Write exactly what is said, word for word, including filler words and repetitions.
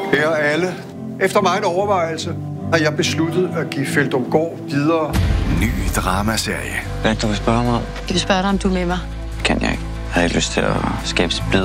Her alle. Efter megen overvejelse har jeg besluttet at give Feldumgård videre. Ny dramaserie. Hvad du vil spørge mig om? Jeg vil spørge dig, om du er med mig. Kan jeg ikke. Jeg har ikke lyst til at skabe splid